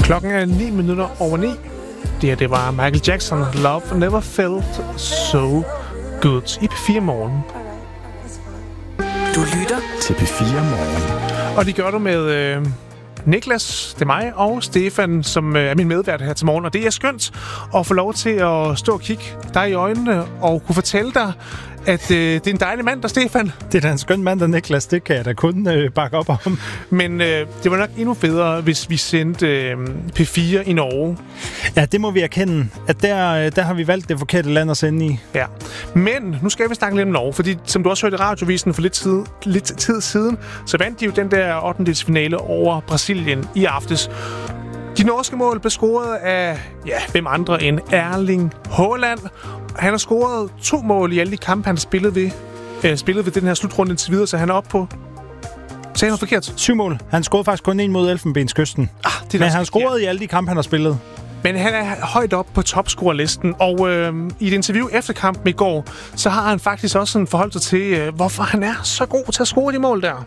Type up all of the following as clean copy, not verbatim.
Klokken er 9:09. Det var Michael Jackson. Love never felt so good. I P4 Morgen. Du lytter til P4 Morgen. Og det gør du med Niklas, det er mig, og Stefan, som er min medvært her til morgen. Og det er skønt at få lov til at stå og kigge dig i øjnene og kunne fortælle dig, at det er en dejlig mand, der Stefan. Det er da en skøn mand, der Niklas. Det kan jeg da kun bakke op om. Men det var nok endnu federe, hvis vi sendte P4 i Norge. Ja, det må vi erkende, at der har vi valgt det forkerte land at sende i. Ja, men nu skal vi snakke lidt om Norge, fordi som du også hørte i radiovisen for lidt tid siden, så vandt de jo den der 8. finale over Brasilien i aftes. De norske mål blev scoret af, hvem andre end Erling Haaland. Han har scoret 2 mål i alle de kampe, han har spillet ved den her slutrunde indtil videre, så han er oppe på... Sagde han forkert? 7 mål. Han scorede faktisk kun 1 mod Elfenbenskysten. Men han har scoret i alle de kampe, han har spillet. Men han er højt op på topscorerlisten, og i et interview efter kampen i går, så har han faktisk også en forhold til, hvorfor han er så god til at score de mål der.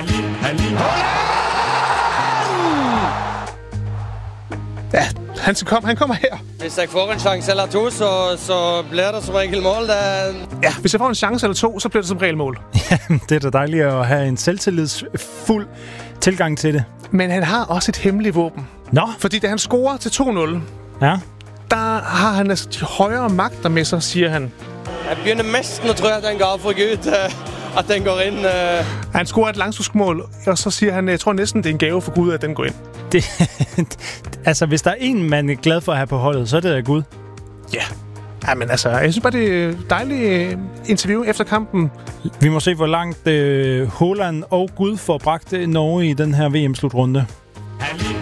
Ja, han kommer her. Hvis jeg får en chance eller to, så bliver der som regel mål. Ja, hvis jeg får en chance eller to, så bliver det som regel mål. Ja, det er da dejligt at have en selvtillidsfuld tilgang til det. Men han har også et hemmeligt våben. Nå? Fordi da han scorer til 2-0, ja, der har han altså de højere magter med sig, siger han. Jeg begynder næsten at tro, at den går for Gud, at den går ind. Han scorer et langskudsmål, og så siger han, jeg tror næsten, det er en gave for Gud, at den går ind. Altså, hvis der er en, man er glad for at have på holdet, så er det da Gud. Ja. Ja, men altså, jeg synes bare, det er et dejligt interview efter kampen. Vi må se, hvor langt Haaland og Gud får bragt Norge i den her VM-slutrunde.